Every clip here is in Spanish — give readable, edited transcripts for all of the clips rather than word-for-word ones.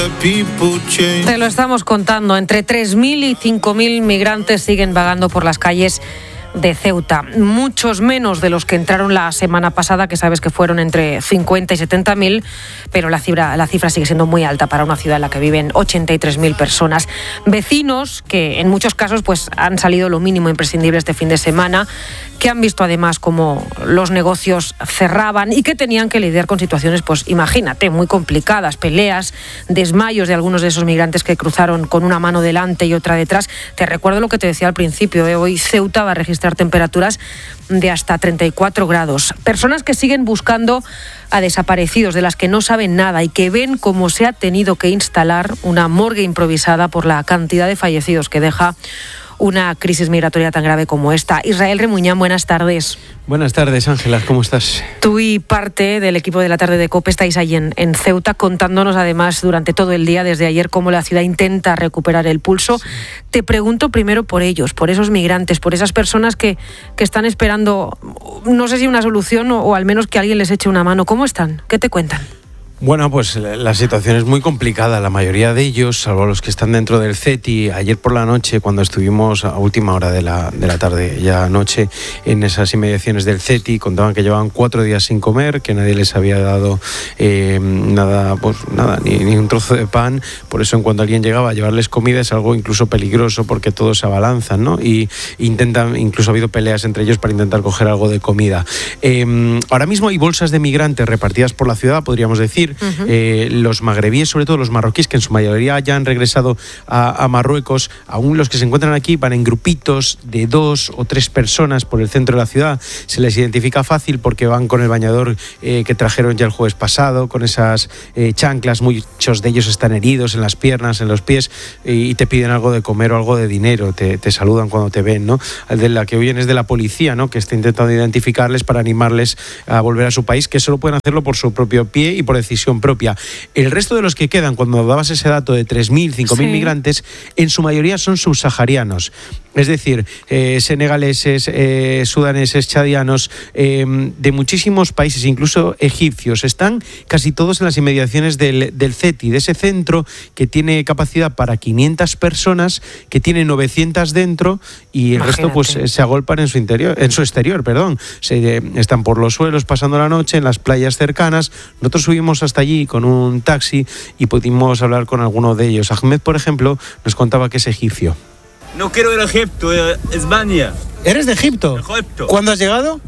Te lo estamos contando, entre 3.000 y 5.000 migrantes siguen vagando por las calles de Ceuta, muchos menos de los que entraron la semana pasada, que sabes que fueron entre 50 y 70.000, pero la cifra sigue siendo muy alta para una ciudad en la que viven 83.000 personas. Vecinos que en muchos casos pues han salido lo mínimo imprescindible este fin de semana, que han visto además cómo los negocios cerraban y que tenían que lidiar con situaciones, pues imagínate, muy complicadas, peleas, desmayos de algunos de esos migrantes que cruzaron con una mano delante y otra detrás. Te recuerdo lo que te decía al principio, hoy Ceuta va a registrar temperaturas de hasta 34 grados. Personas que siguen buscando a desaparecidos, de las que no saben nada y que ven cómo se ha tenido que instalar una morgue improvisada por la cantidad de fallecidos que deja una crisis migratoria tan grave como esta. Israel Remuñán, buenas tardes. Buenas tardes, Ángela, ¿cómo estás? Tú y parte del equipo de la tarde de COPE estáis ahí en Ceuta, contándonos además durante todo el día, desde ayer, cómo la ciudad intenta recuperar el pulso. Sí. Te pregunto primero por ellos, por esos migrantes, por esas personas que están esperando, no sé si una solución o al menos que alguien les eche una mano. ¿Cómo están? ¿Qué te cuentan? Bueno, pues la situación es muy complicada. La mayoría de ellos, salvo los que están dentro del CETI, ayer por la noche, cuando estuvimos a última hora de la tarde, ya noche, en esas inmediaciones del CETI, contaban que llevaban 4 días sin comer, que nadie les había dado nada, ni un trozo de pan. Por eso, en cuanto alguien llegaba a llevarles comida, es algo incluso peligroso, porque todos se abalanzan, ¿no? Y intentan, incluso ha habido peleas entre ellos para intentar coger algo de comida. Ahora mismo hay bolsas de migrantes repartidas por la ciudad, podríamos decir. Los magrebíes, sobre todo los marroquíes, que en su mayoría ya han regresado a Marruecos, aún los que se encuentran aquí van en grupitos de 2 o 3 personas por el centro de la ciudad. Se les identifica fácil porque van con el bañador que trajeron ya el jueves pasado, con esas chanclas. Muchos de ellos están heridos en las piernas, en los pies, y te piden algo de comer o algo de dinero, te saludan cuando te ven, ¿no? El de la que huyen es de la policía, ¿no?, que está intentando identificarles para animarles a volver a su país, que solo pueden hacerlo por su propio pie y por decisión propia. El resto de los que quedan, cuando dabas ese dato de 3.000, 5.000 migrantes, en su mayoría son subsaharianos. Es decir, senegaleses, sudaneses, chadianos, de muchísimos países, incluso egipcios. Están casi todos en las inmediaciones del CETI, de ese centro que tiene capacidad para 500 personas, que tiene 900 dentro, y el resto pues se agolpan en su exterior. Están por los suelos pasando la noche en las playas cercanas. Nosotros subimos hasta allí con un taxi y pudimos hablar con alguno de ellos. Ahmed, por ejemplo, nos contaba que es egipcio. No quiero ir a Egipto, España. ¿Eres de Egipto? Egipto. ¿Cuándo has llegado?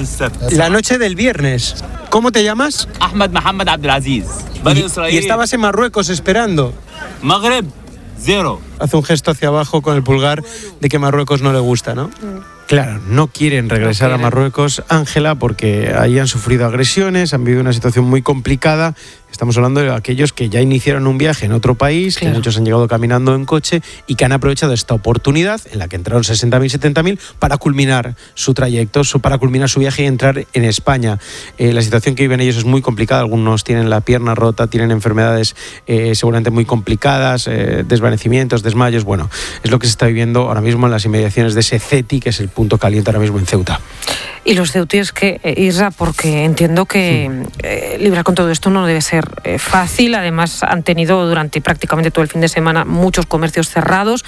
La noche del viernes. ¿Cómo te llamas? Ahmed Mohamed Abdelaziz. ¿Y estabas en Marruecos esperando? Magreb, 0. Hace un gesto hacia abajo con el pulgar de que Marruecos no le gusta, ¿no? Claro, no quieren regresar a Marruecos, Ángela, porque ahí han sufrido agresiones, han vivido una situación muy complicada. Estamos hablando de aquellos que ya iniciaron un viaje en otro país, claro, que muchos han llegado caminando en coche y que han aprovechado esta oportunidad en la que entraron 60.000, 70.000 para culminar su trayecto, para culminar su viaje y entrar en España. La situación que viven ellos es muy complicada. Algunos tienen la pierna rota, tienen enfermedades seguramente muy complicadas, desvanecimientos, desmayos. Bueno, es lo que se está viviendo ahora mismo en las inmediaciones de ese CETI, que es el punto caliente ahora mismo en Ceuta. Y los ceutíes Isra, porque entiendo que librar con todo esto no debe ser fácil. Además, han tenido durante prácticamente todo el fin de semana muchos comercios cerrados.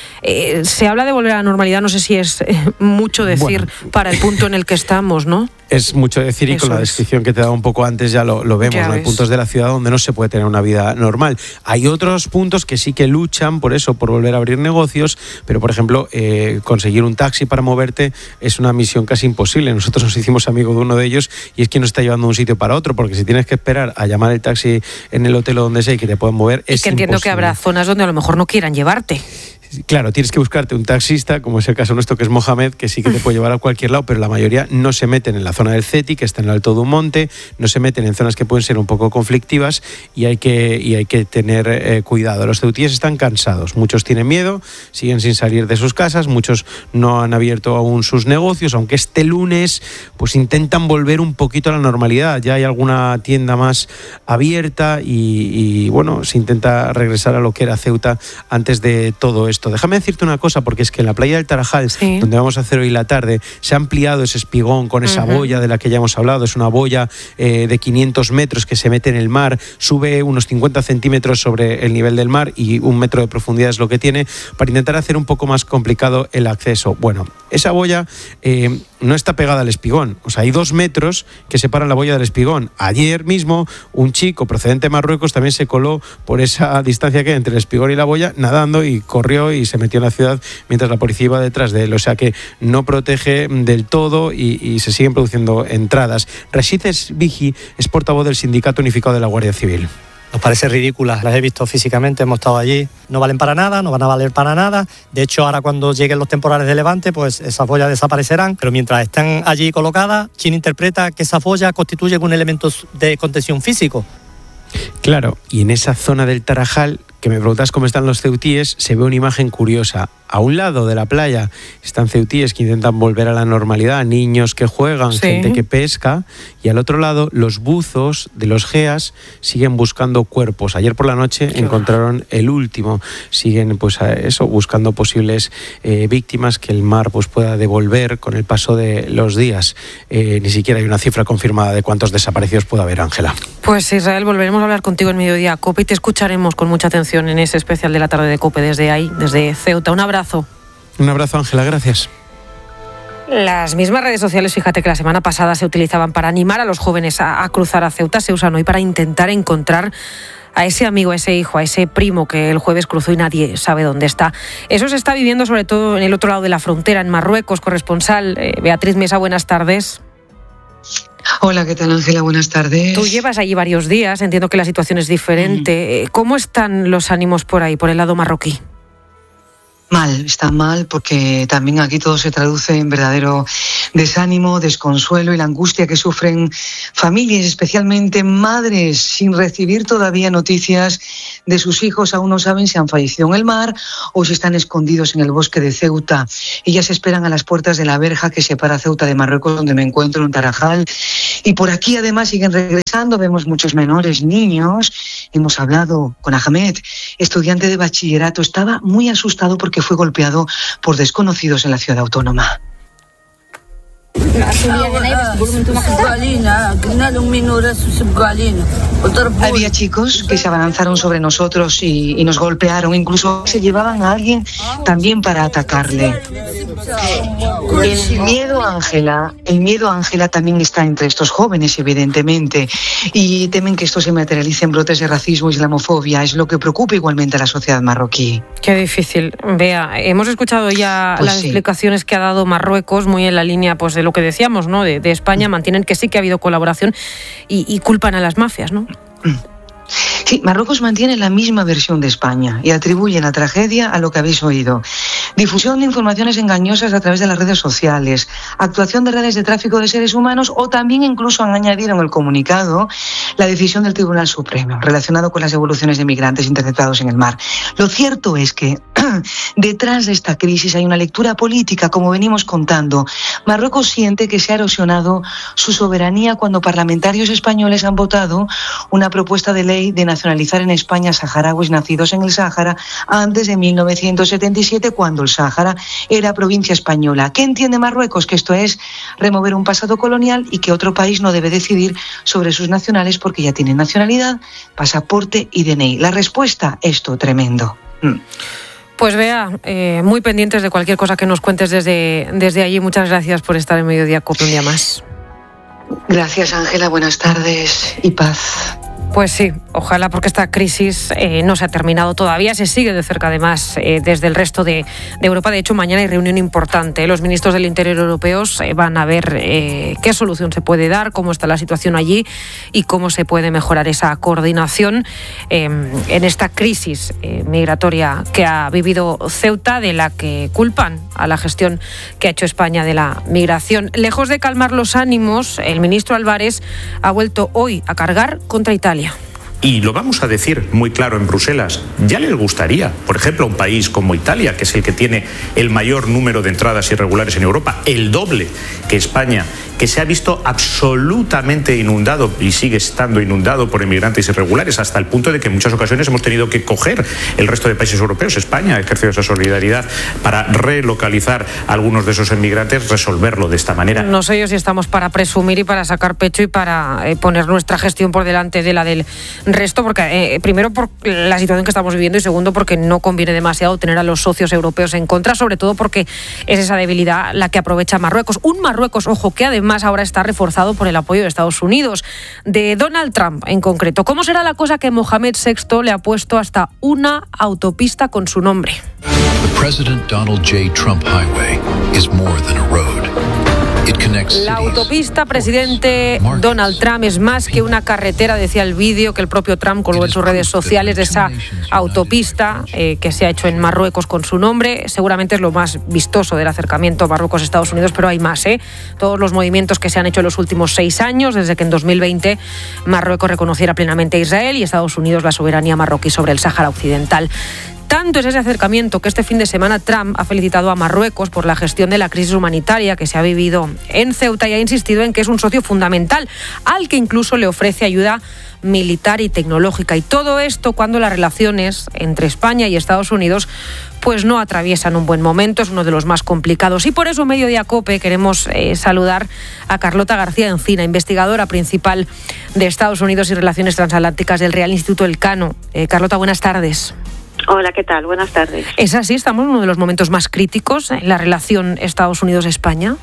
Se habla de volver a la normalidad, no sé si es mucho decir para el punto en el que estamos, ¿no? Es mucho decir, y con la descripción que te he dado un poco antes ya lo vemos, ¿no? Hay puntos de la ciudad donde no se puede tener una vida normal. Hay otros puntos que sí que luchan por eso, por volver a abrir negocios, pero por ejemplo, conseguir un taxi para moverte es una misión casi imposible. Nosotros nos hicimos amigos de uno de ellos y es quien nos está llevando de un sitio para otro, porque si tienes que esperar a llamar el taxi en el hotel o donde sea y que te puedan mover, es que entiendo imposible. Que habrá zonas donde a lo mejor no quieran llevarte. Claro, tienes que buscarte un taxista, como es el caso nuestro, que es Mohamed, que sí que te puede llevar a cualquier lado, pero la mayoría no se meten en la zona del CETI, que está en el alto de un monte, no se meten en zonas que pueden ser un poco conflictivas y hay que tener cuidado. Los ceutíes están cansados, muchos tienen miedo, siguen sin salir de sus casas, muchos no han abierto aún sus negocios, aunque este lunes pues intentan volver un poquito a la normalidad. Ya hay alguna tienda más abierta y bueno, se intenta regresar a lo que era Ceuta antes de todo esto. esto. Déjame decirte una cosa, porque es que en la playa del Tarajal, sí, donde vamos a hacer hoy la tarde, se ha ampliado ese espigón con esa boya de la que ya hemos hablado. Es una boya de 500 metros que se mete en el mar, sube unos 50 centímetros sobre el nivel del mar y 1 metro de profundidad es lo que tiene, para intentar hacer un poco más complicado el acceso. Bueno, esa boya no está pegada al espigón, o sea, hay 2 metros que separan la boya del espigón. Ayer mismo un chico procedente de Marruecos también se coló por esa distancia que hay entre el espigón y la boya nadando y corrió y se metió en la ciudad mientras la policía iba detrás de él. O sea que no protege del todo y se siguen produciendo entradas. Rashid Esbigi es portavoz del Sindicato Unificado de la Guardia Civil. Nos parece ridícula, las he visto físicamente, hemos estado allí, no valen para nada, no van a valer para nada. De hecho, ahora cuando lleguen los temporales de levante, pues esas boyas desaparecerán, pero mientras están allí colocadas, ¿quién interpreta que esas boyas constituyen un elemento de contención físico? Claro, y en esa zona del Tarajal, que me preguntas cómo están los ceutíes, se ve una imagen curiosa. A un lado de la playa están ceutíes que intentan volver a la normalidad, niños que juegan, sí, gente que pesca, y al otro lado los buzos de los GEAS siguen buscando cuerpos. Ayer por la noche encontraron el último. Siguen pues buscando posibles víctimas que el mar pues pueda devolver con el paso de los días. Ni siquiera hay una cifra confirmada de cuántos desaparecidos puede haber, Ángela. Pues Israel, volveremos a hablar contigo en Mediodía COPE y te escucharemos con mucha atención en ese especial de la tarde de COPE desde ahí, desde Ceuta. Un abrazo. Un abrazo, Ángela, gracias. Las mismas redes sociales, fíjate que la semana pasada se utilizaban para animar a los jóvenes a cruzar a Ceuta, se usan hoy para intentar encontrar a ese amigo, a ese hijo, a ese primo que el jueves cruzó y nadie sabe dónde está. Eso se está viviendo sobre todo en el otro lado de la frontera, en Marruecos. Corresponsal Beatriz Mesa, buenas tardes. Hola, ¿qué tal, Ángela? Buenas tardes. Tú llevas allí varios días, entiendo que la situación es diferente. ¿Cómo están los ánimos por ahí, por el lado marroquí? Mal, está mal porque también aquí todo se traduce en verdadero desánimo, desconsuelo y la angustia que sufren familias, especialmente madres, sin recibir todavía noticias de sus hijos. Aún no saben si han fallecido en el mar o si están escondidos en el bosque de Ceuta. Ellas esperan a las puertas de la verja que separa Ceuta de Marruecos, donde me encuentro en Tarajal. Y por aquí además siguen regresando, vemos muchos menores, niños. Hemos hablado con Ahmed, estudiante de bachillerato, estaba muy asustado porque fue golpeado por desconocidos en la ciudad autónoma. Había chicos que se abalanzaron sobre nosotros y nos golpearon, incluso se llevaban a alguien también para atacarle. El miedo, Ángela, también está entre estos jóvenes, evidentemente, y temen que esto se materialice en brotes de racismo y islamofobia. Es lo que preocupa igualmente a la sociedad marroquí. Qué difícil. Bea, hemos escuchado ya las explicaciones que ha dado Marruecos, muy en la línea pues de lo que decíamos, ¿no? De España. Mantienen que sí que ha habido colaboración y culpan a las mafias, ¿no? Sí, Marruecos mantiene la misma versión de España y atribuye la tragedia a lo que habéis oído. Difusión de informaciones engañosas a través de las redes sociales, actuación de redes de tráfico de seres humanos o también incluso han añadido en el comunicado la decisión del Tribunal Supremo relacionado con las devoluciones de migrantes interceptados en el mar. Lo cierto es que detrás de esta crisis hay una lectura política, como venimos contando. Marruecos siente que se ha erosionado su soberanía cuando parlamentarios españoles han votado una propuesta de ley de nacionalizar en España saharauis nacidos en el Sáhara antes de 1977, cuando el Sáhara era provincia española. ¿Qué entiende Marruecos? Que esto es remover un pasado colonial y que otro país no debe decidir sobre sus nacionales porque ya tienen nacionalidad, pasaporte y DNI. La respuesta, esto tremendo. Pues Bea, muy pendientes de cualquier cosa que nos cuentes desde allí. Muchas gracias por estar en Mediodía COPE un día más. Gracias, Ángela. Buenas tardes y paz. Pues sí, ojalá, porque esta crisis no se ha terminado todavía, se sigue de cerca además desde el resto de Europa. De hecho, mañana hay reunión importante. Los ministros del Interior europeos van a ver qué solución se puede dar, cómo está la situación allí y cómo se puede mejorar esa coordinación en esta crisis migratoria que ha vivido Ceuta, de la que culpan a la gestión que ha hecho España de la migración. Lejos de calmar los ánimos, el ministro Álvarez ha vuelto hoy a cargar contra Italia. Y lo vamos a decir muy claro en Bruselas. Ya les gustaría, por ejemplo, a un país como Italia, que es el que tiene el mayor número de entradas irregulares en Europa, el doble que España, que se ha visto absolutamente inundado y sigue estando inundado por inmigrantes irregulares, hasta el punto de que en muchas ocasiones hemos tenido que coger el resto de países europeos. España ha ejercido esa solidaridad para relocalizar a algunos de esos inmigrantes, resolverlo de esta manera. No sé yo si estamos para presumir y para sacar pecho y para poner nuestra gestión por delante de la del resto, porque primero por la situación que estamos viviendo y segundo porque no conviene demasiado tener a los socios europeos en contra, sobre todo porque es esa debilidad la que aprovecha Marruecos. Un Marruecos, ojo, que además ahora está reforzado por el apoyo de Estados Unidos, de Donald Trump en concreto. ¿Cómo será la cosa que Mohamed VI le ha puesto hasta una autopista con su nombre? The President Donald J. Trump Highway is more than a road. La autopista presidente Donald Trump es más que una carretera, decía el vídeo que el propio Trump colgó en sus redes sociales de esa autopista que se ha hecho en Marruecos con su nombre. Seguramente es lo más vistoso del acercamiento Marruecos-Estados Unidos, pero hay más, Todos los movimientos que se han hecho en los últimos 6 años, desde que en 2020 Marruecos reconociera plenamente a Israel y Estados Unidos la soberanía marroquí sobre el Sáhara Occidental. Tanto es ese acercamiento que este fin de semana Trump ha felicitado a Marruecos por la gestión de la crisis humanitaria que se ha vivido en Ceuta y ha insistido en que es un socio fundamental al que incluso le ofrece ayuda militar y tecnológica. Y todo esto cuando las relaciones entre España y Estados Unidos pues no atraviesan un buen momento, es uno de los más complicados. Y por eso en Mediodía COPE queremos saludar a Carlota García Encina, investigadora principal de Estados Unidos y Relaciones Transatlánticas del Real Instituto Elcano. Carlota, buenas tardes. Hola, ¿qué tal? Buenas tardes. ¿Es así? ¿Estamos en uno de los momentos más críticos en la relación Estados Unidos-España?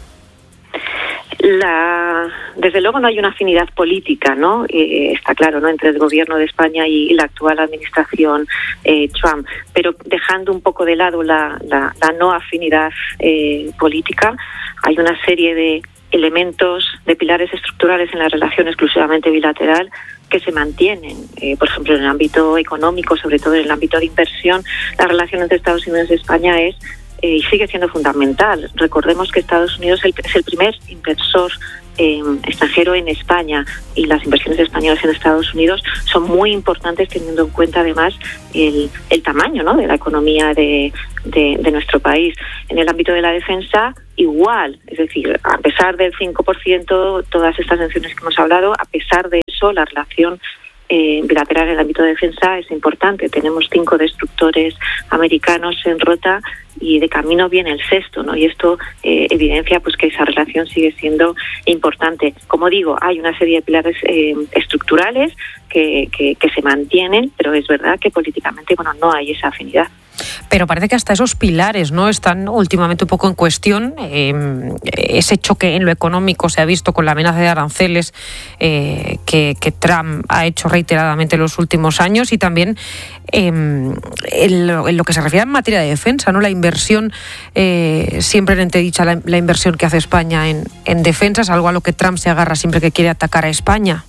Desde luego no hay una afinidad política, ¿no? Está claro, ¿no? Entre el gobierno de España y la actual administración Trump. Pero dejando un poco de lado la no afinidad política, hay una serie de elementos, de pilares estructurales en la relación exclusivamente bilateral que se mantienen. Por ejemplo, en el ámbito económico, sobre todo en el ámbito de inversión, la relación entre Estados Unidos y España es y sigue siendo fundamental. Recordemos que Estados Unidos es el primer inversor extranjero en España y las inversiones españolas en Estados Unidos son muy importantes teniendo en cuenta además el tamaño, ¿no?, de la economía de nuestro país. En el ámbito de la defensa igual, es decir, a pesar del 5%, todas estas sanciones que hemos hablado, a pesar de eso la relación bilateral en el ámbito de defensa es importante. Tenemos 5 destructores americanos en rota y de camino viene el 6º, ¿no? Y esto evidencia pues que esa relación sigue siendo importante. Como digo, hay una serie de pilares estructurales que se mantienen, pero es verdad que políticamente no hay esa afinidad. Pero parece que hasta esos pilares no están últimamente un poco en cuestión. Ese choque en lo económico se ha visto con la amenaza de aranceles que Trump ha hecho reiteradamente en los últimos años y también en lo que se refiere en materia de defensa, ¿no? La inversión, siempre en entredicha la inversión que hace España en defensa, es algo a lo que Trump se agarra siempre que quiere atacar a España.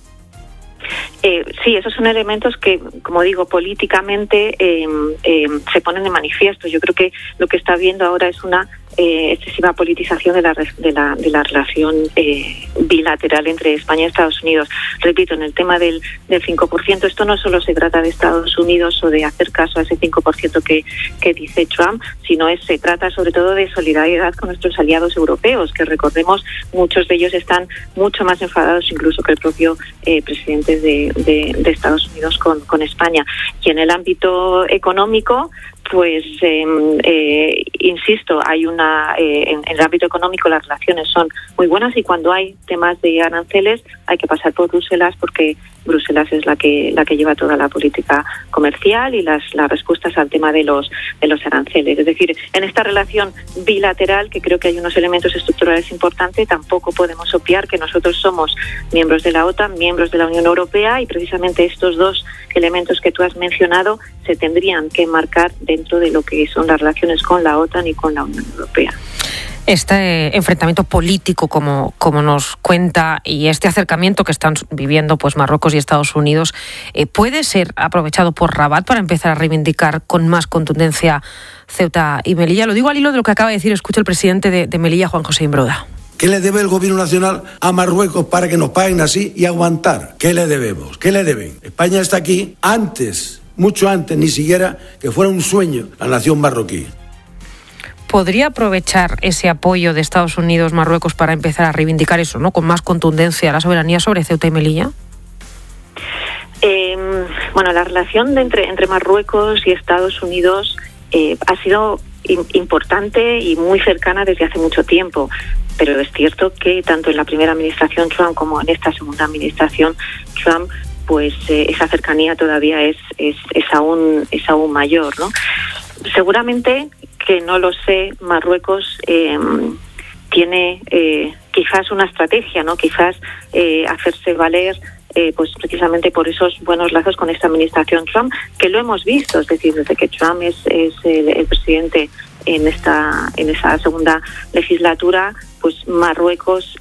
Sí, esos son elementos que, como digo, políticamente se ponen de manifiesto. Yo creo que lo que está viendo ahora es una excesiva politización de la relación bilateral entre España y Estados Unidos. Repito, en el tema del 5%, esto no solo se trata de Estados Unidos o de hacer caso a ese 5% que dice Trump, sino se trata sobre todo de solidaridad con nuestros aliados europeos, que recordemos, muchos de ellos están mucho más enfadados incluso que el propio presidente de Estados Unidos con España. Y en el ámbito económico, pues insisto, hay en el ámbito económico las relaciones son muy buenas y cuando hay temas de aranceles hay que pasar por Bruselas porque Bruselas es la que lleva toda la política comercial y las respuestas al tema de los aranceles. Es decir, en esta relación bilateral, que creo que hay unos elementos estructurales importantes, tampoco podemos obviar que nosotros somos miembros de la OTAN, miembros de la Unión Europea, y precisamente estos dos elementos que tú has mencionado se tendrían que marcar dentro de lo que son las relaciones con la OTAN y con la Unión Europea. Este enfrentamiento político, como nos cuenta, y este acercamiento que están viviendo pues Marruecos y Estados Unidos, ¿puede ser aprovechado por Rabat para empezar a reivindicar con más contundencia Ceuta y Melilla? Lo digo al hilo de lo que acaba de decir, escucha el presidente de Melilla, Juan José Imbroda. ¿Qué le debe el gobierno nacional a Marruecos para que nos paguen así y aguantar? ¿Qué le debemos? ¿Qué le deben? España está aquí antes, mucho antes, ni siquiera que fuera un sueño la nación marroquí. ¿Podría aprovechar ese apoyo de Estados Unidos, Marruecos, para empezar a reivindicar eso, ¿no?, con más contundencia, la soberanía sobre Ceuta y Melilla? Bueno, la relación entre Marruecos y Estados Unidos ha sido importante y muy cercana desde hace mucho tiempo, pero es cierto que tanto en la primera administración Trump como en esta segunda administración Trump, pues esa cercanía todavía es aún mayor, ¿no? Seguramente, que no lo sé, Marruecos tiene quizás una estrategia, ¿no? Quizás hacerse valer pues precisamente por esos buenos lazos con esta administración Trump, que lo hemos visto, es decir, desde que Trump es el presidente en esa segunda legislatura, pues Marruecos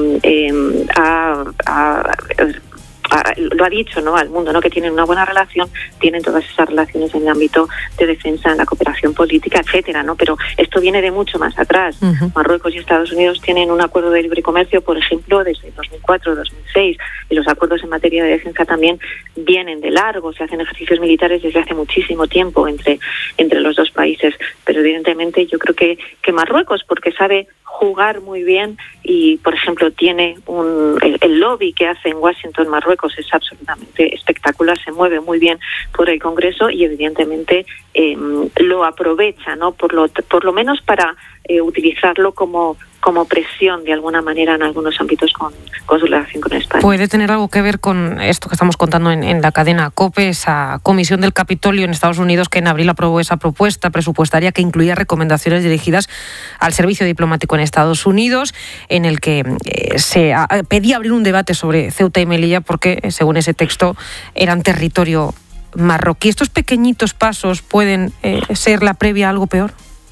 lo ha dicho, ¿no?, al mundo, ¿no?, que tienen una buena relación, tienen todas esas relaciones en el ámbito de defensa, en la cooperación política, etcétera, ¿no? Pero esto viene de mucho más atrás. Uh-huh. Marruecos y Estados Unidos tienen un acuerdo de libre comercio, por ejemplo, desde 2004-2006, y los acuerdos en materia de defensa también vienen de largo, se hacen ejercicios militares desde hace muchísimo tiempo entre los dos países, pero evidentemente yo creo que Marruecos, porque sabe jugar muy bien y, por ejemplo, tiene el lobby que hace en Washington Marruecos es absolutamente espectacular, se mueve muy bien por el Congreso y evidentemente lo aprovecha, ¿no?, por lo menos para utilizarlo como presión de alguna manera en algunos ámbitos con su relación con España. ¿Puede tener algo que ver con esto que estamos contando en la cadena COPE, esa comisión del Capitolio en Estados Unidos que en abril aprobó esa propuesta presupuestaria que incluía recomendaciones dirigidas al servicio diplomático en Estados Unidos, en el que se pedía abrir un debate sobre Ceuta y Melilla porque, según ese texto, eran territorio marroquí? ¿Estos pequeñitos pasos pueden ser la previa a algo peor?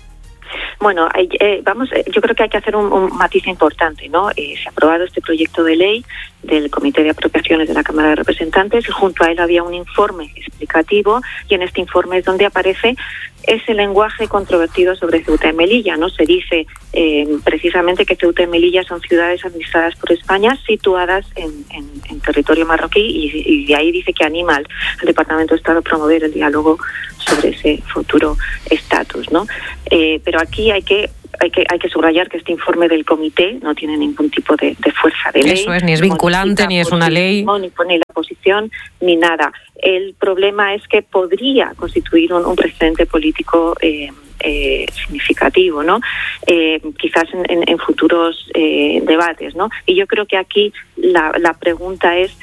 Bueno, yo creo que hay que hacer un matiz importante, ¿no? Se ha aprobado este proyecto de ley del Comité de Apropiaciones de la Cámara de Representantes y junto a él había un informe explicativo y en este informe es donde aparece ese lenguaje controvertido sobre Ceuta y Melilla, ¿no? Se dice precisamente que Ceuta y Melilla son ciudades administradas por España situadas en territorio marroquí y de ahí dice que anima al Departamento de Estado a promover el diálogo sobre ese futuro estatus, ¿no? Pero aquí hay que subrayar que este informe del comité no tiene ningún tipo de fuerza de ley. Eso es, ni es vinculante, ni es una ley. Ni pone la posición, ni nada. El problema es que podría constituir un precedente político significativo, ¿no? Quizás en futuros debates, ¿no? Y yo creo que aquí la pregunta es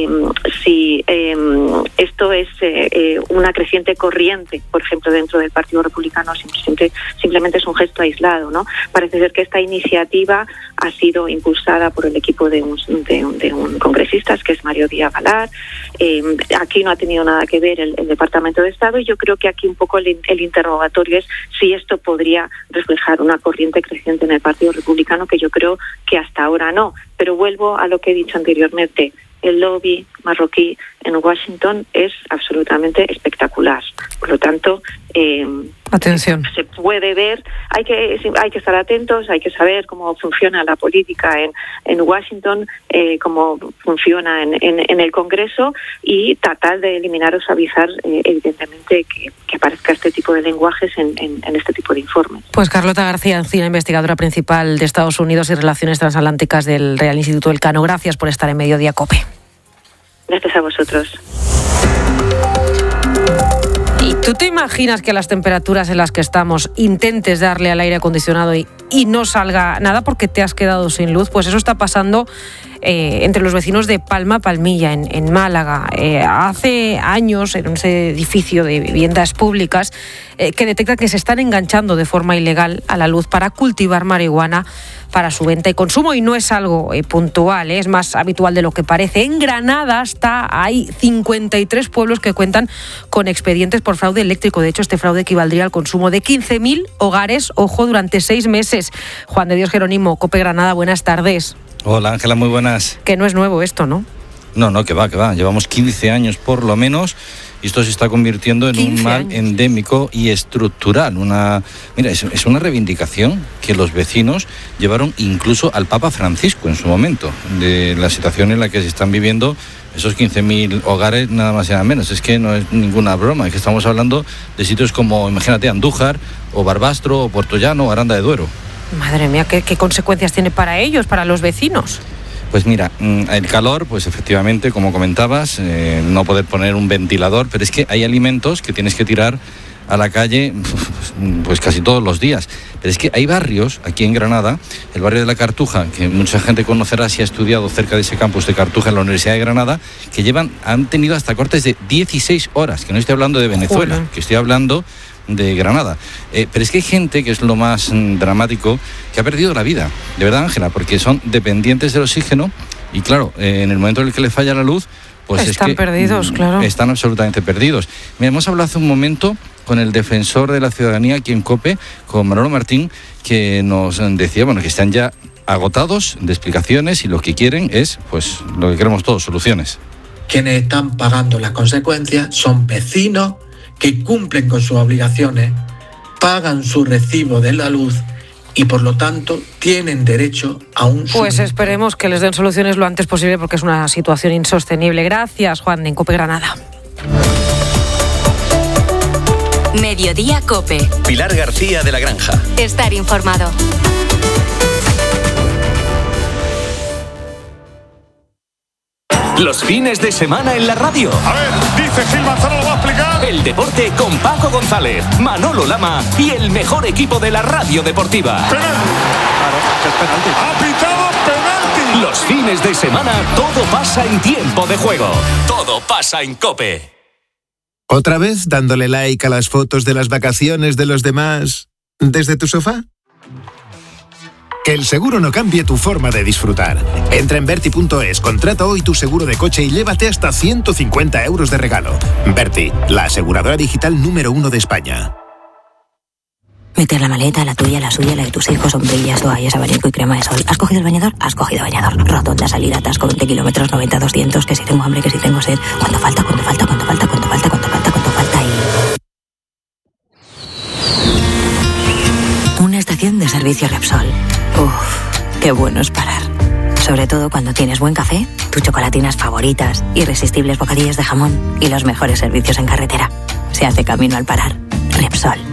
si esto es una creciente corriente, por ejemplo, dentro del Partido Republicano, simplemente es un gesto aislado, ¿no? Parece ser que esta iniciativa ha sido impulsada por el equipo de un congresista, que es Mario Díaz-Balart. Aquí no ha tenido nada que ver el Departamento de Estado y yo creo que aquí un poco el interrogatorio es si esto podría reflejar una corriente creciente en el Partido Republicano, que yo creo que hasta ahora no. Pero vuelvo a lo que he dicho anteriormente. El lobby marroquí en Washington es absolutamente espectacular. Por lo tanto, atención. Se puede ver, hay que estar atentos, hay que saber cómo funciona la política en Washington, cómo funciona en el Congreso y tratar de eliminar o suavizar, evidentemente, que aparezca este tipo de lenguajes en este tipo de informes. Pues Carlota García Encina, investigadora principal de Estados Unidos y Relaciones Transatlánticas del Real Instituto Elcano. Gracias por estar en Mediodía COPE. Gracias a vosotros. ¿Y tú te imaginas que a las temperaturas en las que estamos intentes darle al aire acondicionado y no salga nada porque te has quedado sin luz? Pues eso está pasando entre los vecinos de Palmilla, en Málaga. Hace años, en ese edificio de viviendas públicas, que detecta que se están enganchando de forma ilegal a la luz para cultivar marihuana para su venta y consumo, y no es algo puntual, es más habitual de lo que parece. En Granada hay 53 pueblos que cuentan con expedientes por fraude eléctrico. De hecho, este fraude equivaldría al consumo de 15.000 hogares, ojo, durante 6 meses. Juan de Dios Jerónimo, COPE Granada, buenas tardes. Hola Ángela, muy buenas. Que no es nuevo esto, ¿no? No, que va. Llevamos 15 años por lo menos y esto se está convirtiendo en un mal endémico y estructural. Es una reivindicación que los vecinos llevaron incluso al Papa Francisco en su momento, de la situación en la que se están viviendo esos 15.000 hogares, nada más y nada menos. Es que no es ninguna broma, es que estamos hablando de sitios como, imagínate, Andújar, o Barbastro, o Puertollano, o Aranda de Duero. Madre mía, ¿qué consecuencias tiene para ellos, para los vecinos? Pues mira, el calor, pues efectivamente, como comentabas, no poder poner un ventilador, pero es que hay alimentos que tienes que tirar a la calle pues casi todos los días. Pero es que hay barrios aquí en Granada, el barrio de la Cartuja, que mucha gente conocerá si ha estudiado cerca de ese campus de Cartuja en la Universidad de Granada, que han tenido hasta cortes de 16 horas, que no estoy hablando de Venezuela, Joder. Que estoy hablando de Granada. Pero es que hay gente, que es lo más dramático, que ha perdido la vida, de verdad, Ángela, porque son dependientes del oxígeno y claro, en el momento en el que les falla la luz, pues están perdidos, claro. Están absolutamente perdidos. Mira, hemos hablado hace un momento con el defensor de la ciudadanía aquí en COPE, con Manolo Martín, que nos decía, que están ya agotados de explicaciones y lo que quieren es, pues, lo que queremos todos, soluciones. Quienes están pagando las consecuencias son vecinos que cumplen con sus obligaciones, pagan su recibo de la luz y por lo tanto tienen derecho a un... Pues esperemos que les den soluciones lo antes posible porque es una situación insostenible. Gracias, Juan, de COPE Granada. Mediodía COPE. Pilar García de la Granja. Estar informado. Los fines de semana en la radio. A ver, dice Gil Manzano, lo va a explicar. El deporte con Paco González, Manolo Lama y el mejor equipo de la radio deportiva. ¡Penalti! Claro, es penalti. ¡Ha pitado penalti! Los fines de semana todo pasa en tiempo de juego. Todo pasa en COPE. ¿Otra vez dándole like a las fotos de las vacaciones de los demás desde tu sofá? Que el seguro no cambie tu forma de disfrutar. Entra en Berti.es, contrata hoy tu seguro de coche y llévate hasta 150 euros de regalo. Berti, la aseguradora digital número 1 de España. Meter la maleta, la tuya, la suya, la de tus hijos, sombrillas, toallas, abanico y crema de sol. ¿Has cogido el bañador? Has cogido bañador. Rotonda, salida, atasco, 20 kilómetros, 90, 200, que si tengo hambre, que si tengo sed. ¿Cuánto falta? ¿Cuánto falta? ¿Cuánto falta? ¿Cuánto falta? ¿Cuánto falta? ¿Cuánto falta? Una estación de servicio Repsol. Uf, qué bueno es parar. Sobre todo cuando tienes buen café, tus chocolatinas favoritas, irresistibles bocadillos de jamón y los mejores servicios en carretera. Se hace camino al parar. Repsol.